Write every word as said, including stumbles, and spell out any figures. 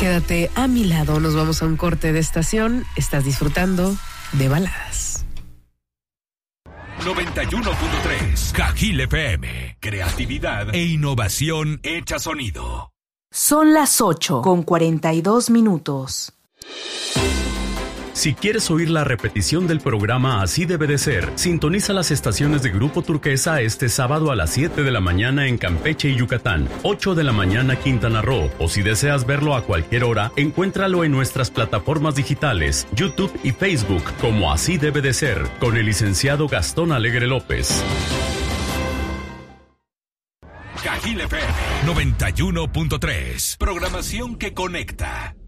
Quédate a mi lado, nos vamos a un corte de estación. Estás disfrutando de Baladas. noventa y uno punto tres Cajil F M. Creatividad e innovación hecha sonido. Son las ocho con cuarenta y dos minutos. Si quieres oír la repetición del programa Así Debe de Ser, sintoniza las estaciones de Grupo Turquesa este sábado a las siete de la mañana en Campeche y Yucatán, ocho de la mañana Quintana Roo, o si deseas verlo a cualquier hora, encuéntralo en nuestras plataformas digitales, YouTube y Facebook, como Así Debe de Ser, con el licenciado Gastón Alegre López. Cajil F M noventa y uno punto tres. Programación que conecta.